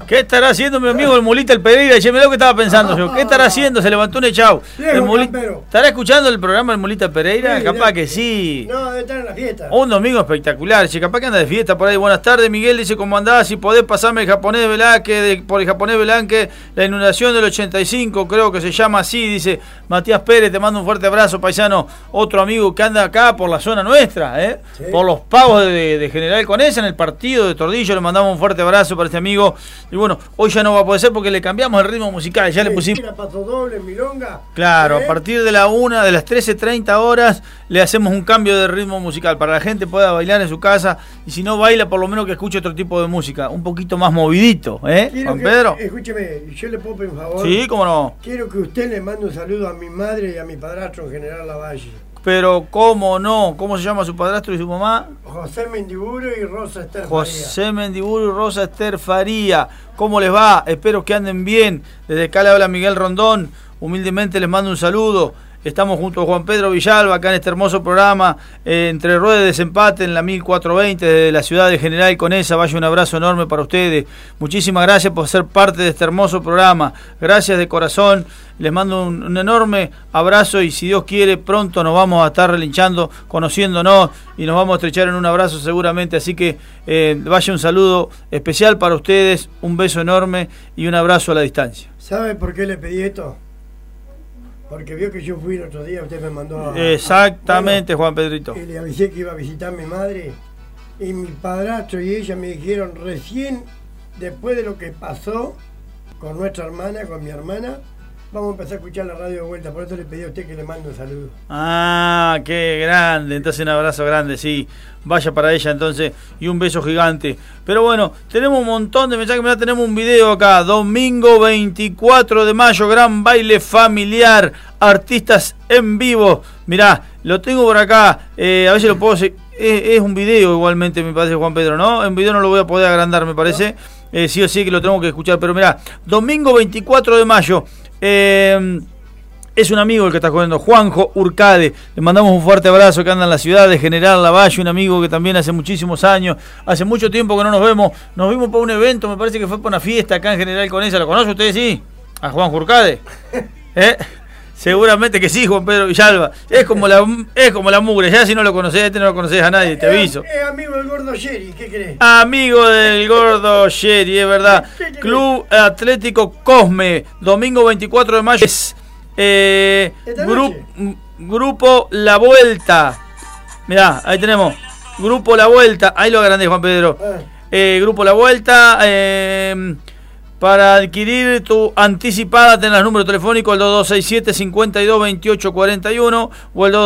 ¿Qué estará haciendo mi amigo el Mulita el Pereira? Che, mirá lo que estaba pensando yo. ¿Qué estará haciendo? Se levantó un echao. ¿Estará escuchando el programa el Mulita Pereira? Sí, capaz que sí. No, debe estar en la fiesta. Un domingo espectacular. Che, capaz que anda de fiesta por ahí. Buenas tardes, Miguel. Dice, ¿cómo andás? Si podés pasarme el japonés Velázquez, por el japonés Velázquez, la inundación del 85, creo que se llama así. Dice Matías Pérez, te mando un fuerte abrazo, paisano. Otro amigo que anda acá por la zona nuestra, sí. Por los pavos de General Conesa, en el partido de Tordillo. Le mandamos un fuerte abrazo para este amigo. Y bueno, hoy ya no va a poder ser porque le cambiamos el ritmo musical. Ya le pusimos. Paso doble, milonga. Claro, a partir de las 13:30 horas, le hacemos un cambio de ritmo musical para que la gente pueda bailar en su casa. Y si no baila, por lo menos que escuche otro tipo de música, un poquito más movidito, Juan Pedro. Escúcheme, yo le puedo pedir un favor. Sí, cómo no. Quiero que usted le mande un saludo a mi madre y a mi padrastro en General Lavalle. Pero cómo no, ¿cómo se llama su padrastro y su mamá? José Mendiburo y Rosa Esther Faría. José Mendiburo y Rosa Esther Faría. ¿Cómo les va? Espero que anden bien. Desde acá le habla Miguel Rondón. Humildemente les mando un saludo. Estamos junto a Juan Pedro Villalba acá en este hermoso programa Entre Ruedas de Desempate en la 1420 desde la ciudad de General Conesa. Vaya un abrazo enorme para ustedes. Muchísimas gracias por ser parte de este hermoso programa. Gracias de corazón. Les mando un enorme abrazo y si Dios quiere pronto nos vamos a estar relinchando, conociéndonos y nos vamos a estrechar en un abrazo seguramente. Así que vaya un saludo especial para ustedes, un beso enorme y un abrazo a la distancia. ¿Sabe por qué le pedí esto? Porque vio que yo fui el otro día, usted me mandó Exactamente, Juan Pedrito. Y le avisé que iba a visitar a mi madre. Y mi padrastro y ella me dijeron recién, después de lo que pasó con nuestra hermana, con mi hermana, vamos a empezar a escuchar la radio de vuelta. Por eso le pedí a usted que le mande un saludo. Ah, qué grande. Entonces un abrazo grande, sí. Vaya para ella entonces y un beso gigante. Pero bueno, tenemos un montón de mensajes. Mirá, tenemos un video acá. Domingo 24 de mayo, gran baile familiar. Artistas en vivo. Mirá, lo tengo por acá. A ver si lo puedo... Es un video igualmente, me parece, Juan Pedro, ¿no? En video no lo voy a poder agrandar, me parece. Sí o sí que lo tengo que escuchar. Pero mirá, domingo 24 de mayo. Es un amigo el que está jugando, Juanjo Urcade. Le mandamos un fuerte abrazo, que anda en la ciudad de General Lavalle, un amigo que también hace muchísimos años, hace mucho tiempo que no nos vemos. Nos vimos para un evento, me parece que fue para una fiesta acá en General Conesa. ¿Lo conoce usted, sí? ¿A Juanjo Urcade? Seguramente que sí, Juan Pedro Villalba. Es como la mugre, ya si no lo conocés, no lo conocés a nadie, te aviso. Es amigo del gordo Sherry, ¿qué crees? Amigo del gordo Sherry, es verdad. Club Atlético Cosme, domingo 24 de mayo. Grupo La Vuelta. Mirá, ahí tenemos. Grupo La Vuelta. Ahí lo agrandé, Juan Pedro. Grupo La Vuelta. Para adquirir tu anticipada, tenés el número telefónico el 2267-522841 o el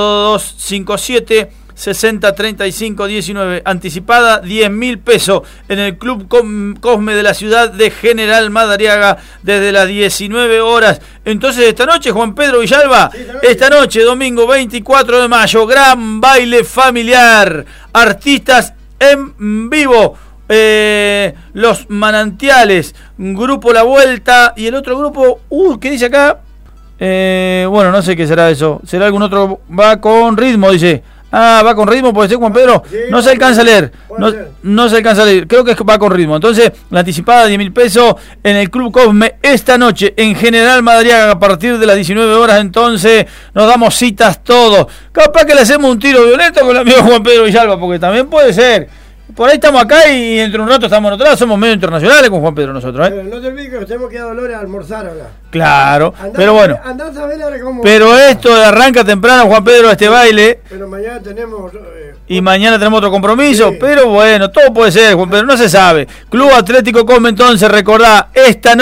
2257-603519. Anticipada 10.000 pesos en el Club Cosme de la ciudad de General Madariaga desde las 19 horas. Entonces esta noche, Juan Pedro Villalba, sí, esta noche, domingo 24 de mayo, gran baile familiar, artistas en vivo. Los Manantiales, Grupo La Vuelta y el otro grupo, ¿qué dice acá? Bueno, no sé qué será eso. ¿Será algún otro? Va con ritmo, dice. Ah, va con ritmo, puede ser, Juan Pedro. Sí, no se alcanza a leer. No se alcanza a leer. Creo que va con ritmo. Entonces, la anticipada de 10.000 pesos en el Club Cosme esta noche en General Madariaga a partir de las 19 horas. Entonces, nos damos citas todos. Capaz que le hacemos un tiro violento con el amigo Juan Pedro Villalba, porque también puede ser. Por ahí estamos acá y entre un rato estamos en otro lado. Somos medio internacionales con Juan Pedro nosotros, Pero no te olvides que nos tenemos que dar dolor a almorzar ahora. Claro, pero bueno. Andás a ver ahora cómo... Pero esto arranca temprano, Juan Pedro, este baile. Pero mañana tenemos... y mañana tenemos otro compromiso. Sí. Pero bueno, todo puede ser, Juan Pedro, no se sabe. Club Atlético Cosme, entonces, recordá, esta noche.